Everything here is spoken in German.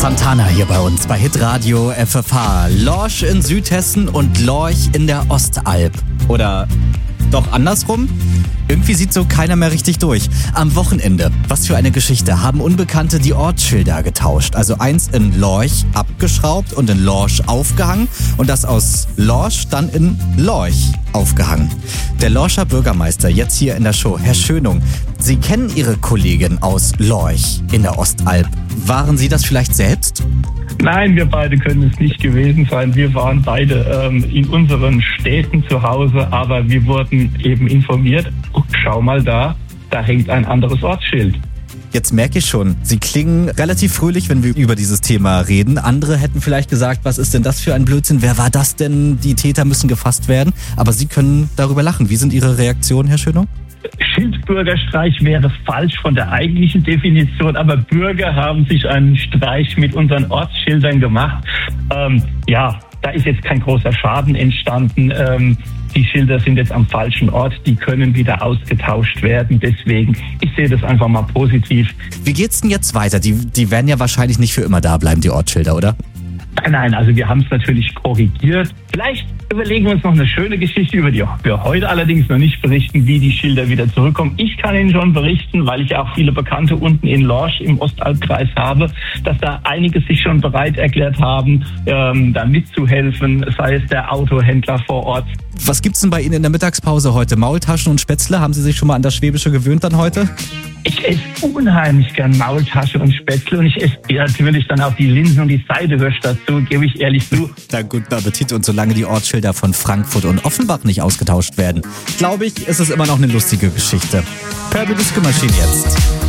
Santana hier bei uns bei Hitradio FFH. Lorsch in Südhessen und Lorch in der Ostalb. Oder doch andersrum? Irgendwie sieht so keiner mehr richtig durch. Am Wochenende, was für eine Geschichte, haben Unbekannte die Ortsschilder getauscht. Also eins in Lorch abgeschraubt und in Lorsch aufgehangen und das aus Lorsch dann in Lorch aufgehangen. Der Lorscher Bürgermeister jetzt hier in der Show, Herr Schönung. Sie kennen Ihre Kollegin aus Lorch in der Ostalb. Waren Sie das vielleicht selbst? Nein, wir beide können es nicht gewesen sein. Wir waren beide in unseren Städten zu Hause, aber wir wurden eben informiert. Schau mal da hängt ein anderes Ortsschild. Jetzt merke ich schon, Sie klingen relativ fröhlich, wenn wir über dieses Thema reden. Andere hätten vielleicht gesagt, was ist denn das für ein Blödsinn? Wer war das denn? Die Täter müssen gefasst werden. Aber Sie können darüber lachen. Wie sind Ihre Reaktionen, Herr Schönung? Schildbürgerstreich wäre falsch von der eigentlichen Definition, aber Bürger haben sich einen Streich mit unseren Ortsschildern gemacht. Da ist jetzt kein großer Schaden entstanden. Die Schilder sind jetzt am falschen Ort, die können wieder ausgetauscht werden. Deswegen, ich sehe das einfach mal positiv. Wie geht's denn jetzt weiter? Die werden ja wahrscheinlich nicht für immer da bleiben, die Ortsschilder, oder? Nein, also wir haben es natürlich korrigiert. Vielleicht überlegen wir uns noch eine schöne Geschichte, über die wir heute allerdings noch nicht berichten, wie die Schilder wieder zurückkommen. Ich kann Ihnen schon berichten, weil ich ja auch viele Bekannte unten in Lorch im Ostalbkreis habe, dass da einige sich schon bereit erklärt haben, da mitzuhelfen, sei es der Autohändler vor Ort. Was gibt's denn bei Ihnen in der Mittagspause heute? Maultaschen und Spätzle? Haben Sie sich schon mal an das Schwäbische gewöhnt dann heute? Ich esse unheimlich gern Maultasche und Spätzle und ich esse natürlich dann auch die Linsen und die Seidewürsch dazu, gebe ich ehrlich zu. Dann guten Appetit, und solange die Ortsschilder von Frankfurt und Offenbach nicht ausgetauscht werden, glaube ich, ist es immer noch eine lustige Geschichte. Purple Disco Machine jetzt.